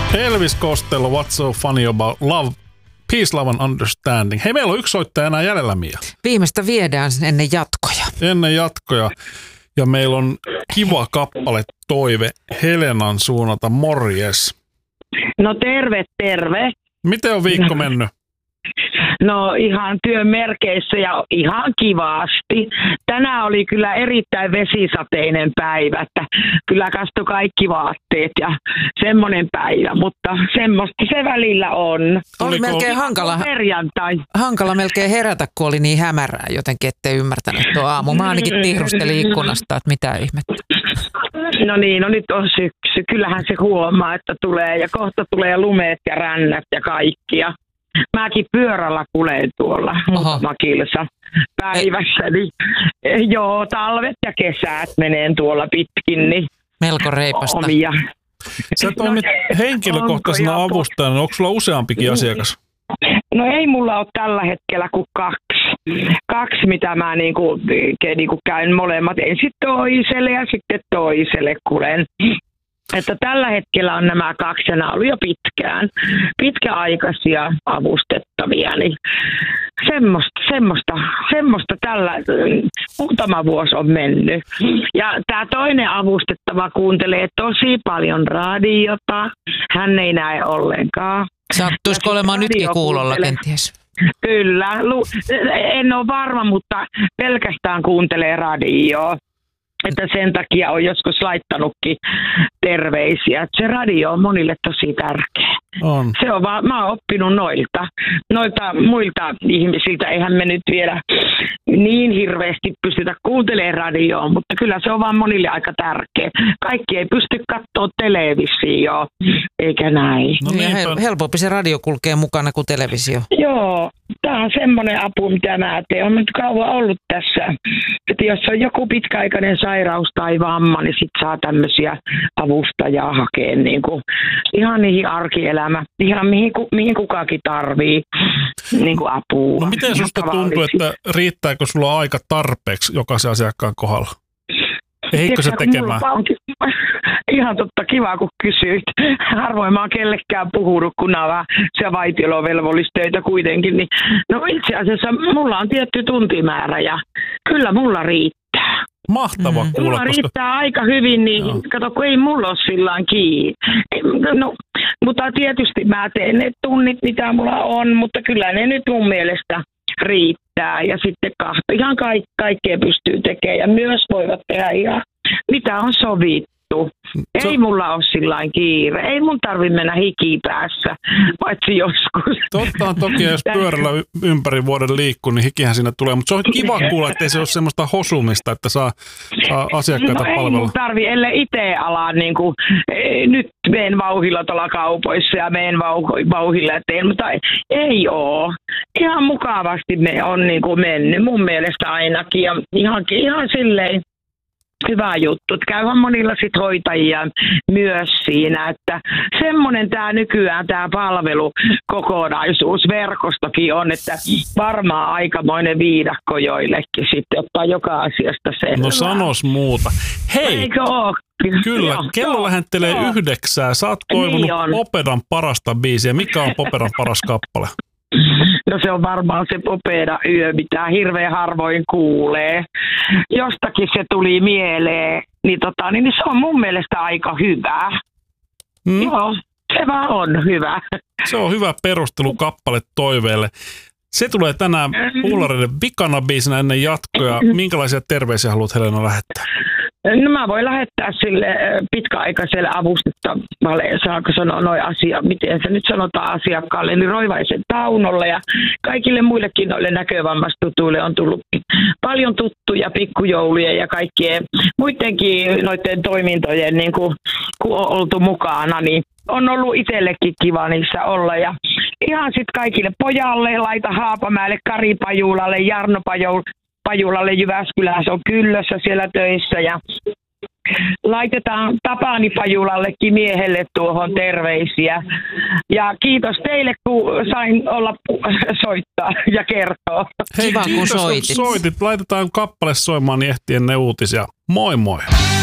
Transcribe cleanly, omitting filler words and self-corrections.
Elvis Costello, What's So Funny About Love, Peace, Love and Understanding. Hei, meillä on yksi soittaja enää jäljellä, Mia. Viimeistä viedään ennen jatkoja. Ennen jatkoja. Ja meillä on kiva kappale toive Helenan suunnalta. Morjes. No terve. Miten on viikko mennyt? No ihan työn merkeissä ja ihan kivasti. Tänään oli kyllä erittäin vesisateinen päivä, että kyllä kastui kaikki vaatteet ja semmoinen päivä, mutta semmoista se välillä on. Oli melkein hankala melkein herätä, kun oli niin hämärää jotenkin, ettei ymmärtänyt tuo aamu. Mä ainakin tihrustelin ikkunasta, että mitä ihmettä. No niin, no nyt on syksy. Kyllähän se huomaa, että tulee ja kohta tulee lumeet ja rännät ja kaikkia. Mäkin pyörällä kuleen tuolla muutama kilsa päivässä. Niin, joo, talvet ja kesät menee tuolla pitkin. Niin melko reipasta. Omia. Sä toimit henkilökohtaisena avustajana. Onko sulla useampikin asiakas? No ei mulla ole tällä hetkellä kuin kaksi, mitä mä niinku käyn molemmat. Ensin toiselle ja sitten toiselle kulen. Että tällä hetkellä on nämä kaksi, ja nämä ollut jo pitkäaikaisia avustettavia, niin semmoista tällä muutama vuosi on mennyt. Ja tämä toinen avustettava kuuntelee tosi paljon radiota, hän ei näe ollenkaan. Sattuisiko olemaan nytkin kuulolla kenties? Kyllä, en ole varma, mutta pelkästään kuuntelee radioa. Että sen takia on joskus laittanutkin terveisiä. Se radio on monille tosi tärkeä. On. Se on vaan, mä oon oppinut noilta muilta ihmisiltä. Eihän me nyt vielä niin hirveästi pystytä kuuntelemaan radioon, mutta kyllä se on vaan monille aika tärkeä. Kaikki ei pysty katsoa televisioon, eikä näin. No niin, helpompi se radio kulkee mukana kuin televisio. Joo, tämä on semmoinen apu, mitä mä teen. Olen nyt kauan ollut tässä. Että jos on joku pitkäaikainen sairaus tai vamma, niin sit saa tämmöisiä avustajaa hakea niin kuin, ihan niihin arkielämä, ihan mihin kukakin tarvii niin kuin apua. No miten susta tuntuu, että riittääkö sulla aika tarpeeksi jokaisen asiakkaan kohdalla? Eikö se tekemään? Ihan totta, kiva kun kysyit. Harvoin mä oon kellekään puhunut, kun nämä on vähän se vaitiolovelvollistöitä kuitenkin. Niin, no itse asiassa mulla on tietty tuntimäärä ja kyllä mulla riittää. Mahtava kuulla. Mulla riittää aika hyvin, niin kato, kun ei mulla ole sillään kiinni. No, mutta tietysti mä teen ne tunnit, mitä mulla on, mutta kyllä ne nyt mun mielestä riittää. Ja sitten ihan kaikkea pystyy tekemään ja myös voivat tehdä ihan mitä on sovittu. Ei mulla ole sillain kiire. Ei mun tarvitse mennä hikipäässä, paitsi joskus. Totta on toki, jos pyörällä ympäri vuoden liikkuu, niin hikihän siinä tulee. Mutta se on kiva kuulla, ettei se ole semmoista hosumista, että saa asiakkaita palvella. Ei mun tarvitse, ellei itse ala. Niin kuin, nyt menen vauhilla tuolla kaupoissa ja menen vauhilla eteen, mutta ei ole. Ihan mukavasti me on niin kuin mennyt, mun mielestä ainakin. Ja ihan silleen. Hyvä juttu. Käyhän monilla sit hoitajia myös siinä, että semmoinen tämä nykyään tämä palvelukokonaisuus verkostokin on, että varmaan aikamoinen viidakko joillekin sitten ottaa joka asiasta selvää. No sanos muuta. Hei! Eikö ole? Kyllä, kello lähentelee 9. Sä oot toivonut niin Popedan parasta biisiä. Mikä on Popedan paras kappale? No se on varmaan se Popeda yö, mitä hirveän harvoin kuulee. Jostakin se tuli mieleen, niin se on mun mielestä aika hyvä. Joo, se vaan on hyvä. Se on hyvä perustelu kappale toiveelle. Se tulee tänään Pullareiden vikana biisinä ennen jatkoja. Minkälaisia terveisiä haluat, Helena, lähettää? No mä voin lähettää sille pitkäaikaiselle avustettavalle, saako sanoa noin asia, miten se nyt sanotaan asiakkaalle, niin Roivaisen Taunolle ja kaikille muillekin noille näkövammastutuille on tullut paljon tuttuja pikkujouluja ja kaikkien muidenkin noiden toimintojen, niin kun on oltu mukana, niin on ollut itsellekin kiva niissä olla ja ihan sitten kaikille pojalle, Laita Haapamäelle, Kari Pajulalle, Jarno Pajulalle Jyväskylässä on Kyllössä siellä töissä ja laitetaan Tapani Pajulallekin miehelle tuohon terveisiä. Ja kiitos teille, kun sain olla soittaa ja kertoa. Hei, kiva, kun soitit. Laitetaan kappale soimaan, niin ehtii ennen uutisia. Moi moi!